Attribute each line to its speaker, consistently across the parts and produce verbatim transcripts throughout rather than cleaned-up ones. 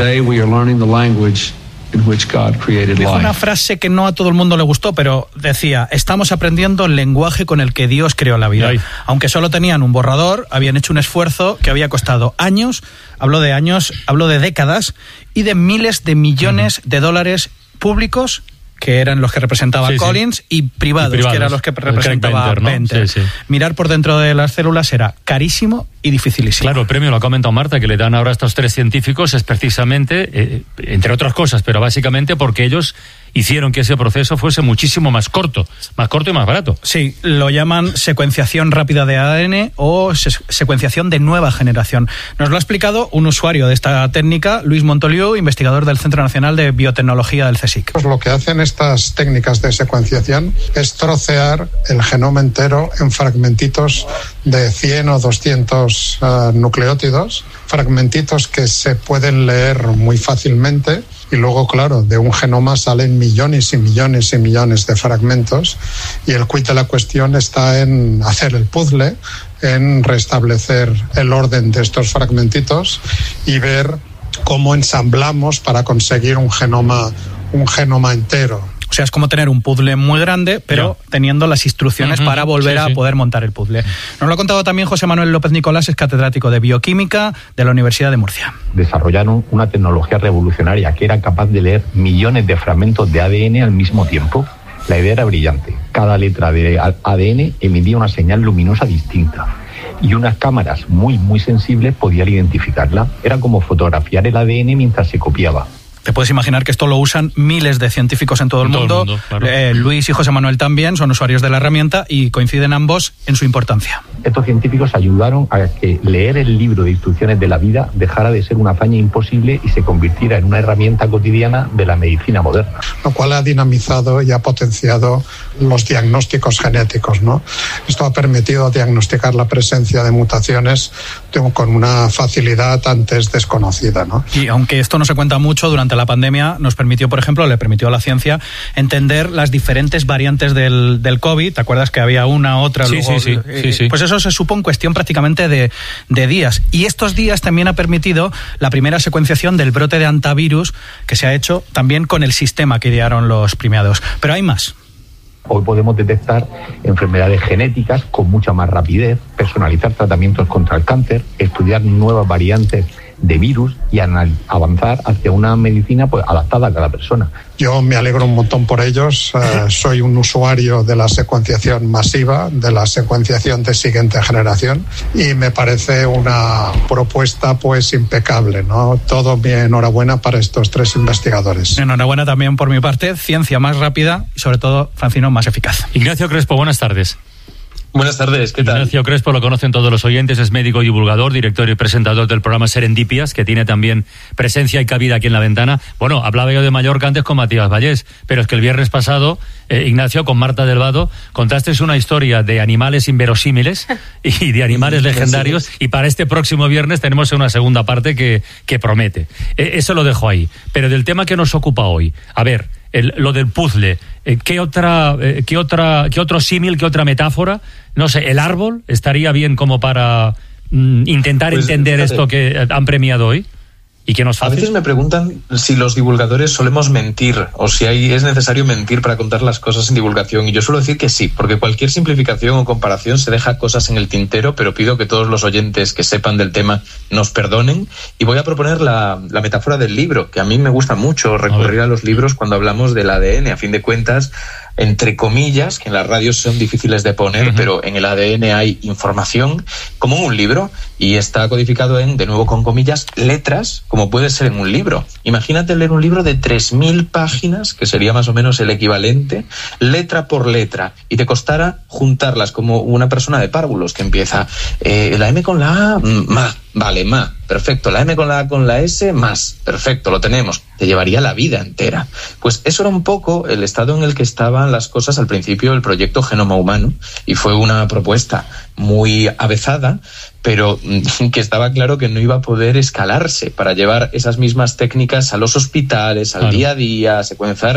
Speaker 1: Today we are learning the language in which God created
Speaker 2: Dijo
Speaker 1: life.
Speaker 2: una frase que no a todo el mundo le gustó, pero decía: estamos aprendiendo el lenguaje con el que Dios creó la vida. Ay. Aunque solo tenían un borrador, habían hecho un esfuerzo que había costado años, hablo de años, hablo de décadas, y de miles de millones uh-huh. de dólares públicos, que eran los que representaba sí, Collins, sí. Y, privados, y privados, que eran los que representaba Venter, ¿no? Venter. Sí, sí. Mirar por dentro de las células era carísimo y dificilísimo.
Speaker 3: Claro, el premio, lo ha comentado Marta, que le dan ahora a estos tres científicos es precisamente, eh, entre otras cosas, pero básicamente porque ellos hicieron que ese proceso fuese muchísimo más corto, más corto y más barato.
Speaker 2: Sí, lo llaman secuenciación rápida de A D N o se- secuenciación de nueva generación. Nos lo ha explicado un usuario de esta técnica, Luis Montoliu, investigador del Centro Nacional de Biotecnología del CSIC.
Speaker 4: Pues lo que hacen estas técnicas de secuenciación es trocear el genoma entero en fragmentitos de cien o doscientos uh, nucleótidos, fragmentitos que se pueden leer muy fácilmente. Y luego, claro, de un genoma salen millones y millones y millones de fragmentos, y el quid de la cuestión está en hacer el puzzle, en restablecer el orden de estos fragmentitos y ver cómo ensamblamos para conseguir un genoma, un genoma entero.
Speaker 2: O sea, es como tener un puzzle muy grande, pero yeah. teniendo las instrucciones uh-huh. para volver sí, sí. a poder montar el puzzle. Nos lo ha contado también José Manuel López Nicolás, es catedrático de Bioquímica de la Universidad de Murcia.
Speaker 5: Desarrollaron una tecnología revolucionaria que era capaz de leer millones de fragmentos de A D N al mismo tiempo. La idea era brillante. Cada letra de A D N emitía una señal luminosa distinta, y unas cámaras muy, muy sensibles podían identificarla. Era como fotografiar el A D N mientras se copiaba.
Speaker 2: Te puedes imaginar que esto lo usan miles de científicos en todo el en mundo. Todo el mundo claro. eh, Luis y José Manuel también son usuarios de la herramienta y coinciden ambos en su importancia.
Speaker 5: Estos científicos ayudaron a que leer el libro de instrucciones de la vida dejara de ser una hazaña imposible y se convirtiera en una herramienta cotidiana de la medicina moderna.
Speaker 4: Lo cual ha dinamizado y ha potenciado los diagnósticos genéticos, ¿no? Esto ha permitido diagnosticar la presencia de mutaciones con una facilidad antes desconocida, ¿no?
Speaker 2: Y aunque esto no se cuenta mucho, durante la pandemia nos permitió, por ejemplo, le permitió a la ciencia entender las diferentes variantes del, del COVID. ¿Te acuerdas que había una, otra?
Speaker 3: Sí,
Speaker 2: luego,
Speaker 3: sí, sí,
Speaker 2: eh,
Speaker 3: sí, sí.
Speaker 2: Pues eso se supo en cuestión prácticamente de, de días. Y estos días también ha permitido la primera secuenciación del brote de antivirus que se ha hecho también con el sistema que idearon los premiados. Pero hay más.
Speaker 5: Hoy podemos detectar enfermedades genéticas con mucha más rapidez, personalizar tratamientos contra el cáncer, estudiar nuevas variantes de virus y anal- avanzar hacia una medicina pues adaptada a cada persona.
Speaker 4: Yo me alegro un montón por ellos. Uh, soy un usuario de la secuenciación masiva, de la secuenciación de siguiente generación, y me parece una propuesta pues impecable, ¿no? Todo mi enhorabuena para estos tres investigadores.
Speaker 2: Enhorabuena también por mi parte. Ciencia más rápida y sobre todo, Francino, más eficaz.
Speaker 3: Ignacio Crespo, buenas tardes.
Speaker 6: Buenas tardes, ¿qué tal?
Speaker 3: Ignacio Crespo lo conocen todos los oyentes, es médico y divulgador, director y presentador del programa Serendipias, que tiene también presencia y cabida aquí en La Ventana. Bueno, hablaba yo de Mallorca antes con Matías Vallés, pero es que el viernes pasado, eh, Ignacio, con Marta del Vado, contaste una historia de animales inverosímiles y de animales legendarios, y para este próximo viernes tenemos una segunda parte que, que promete. Eh, eso lo dejo ahí. Pero del tema que nos ocupa hoy, a ver, el, lo del puzzle, eh, ¿qué otra, eh, qué otra, qué otro símil, qué otra metáfora? No sé, ¿el árbol estaría bien como para mm, intentar pues, entender fíjate, esto que han premiado hoy? ¿Y qué nos fácil?
Speaker 6: A veces me preguntan si los divulgadores solemos mentir o si hay, es necesario mentir para contar las cosas en divulgación, y yo suelo decir que sí, porque cualquier simplificación o comparación se deja cosas en el tintero, pero pido que todos los oyentes que sepan del tema nos perdonen, y voy a proponer la, la metáfora del libro, que a mí me gusta mucho recurrir a, a los libros cuando hablamos del A D N. A fin de cuentas, entre comillas, que en las radios son difíciles de poner, uh-huh. pero en el A D N hay información, como en un libro, y está codificado en, de nuevo con comillas, letras, como puede ser en un libro. Imagínate leer un libro de tres mil páginas, que sería más o menos el equivalente, letra por letra, y te costara juntarlas como una persona de párvulos, que empieza eh, la M con la A, ma, vale, ma, perfecto, la M con la A con la S, más, perfecto, lo tenemos. Te llevaría la vida entera. Pues eso era un poco el estado en el que estaban las cosas al principio del proyecto Genoma Humano, y fue una propuesta muy avezada, pero que estaba claro que no iba a poder escalarse para llevar esas mismas técnicas a los hospitales, al claro. día a día, a secuenciar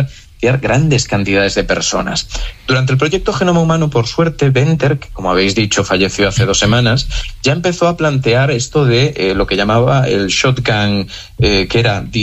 Speaker 6: secuenciar grandes cantidades de personas. Durante el proyecto Genoma Humano, por suerte, Venter, que como habéis dicho falleció hace dos semanas, ya empezó a plantear esto de eh, lo que llamaba el shotgun, eh, que era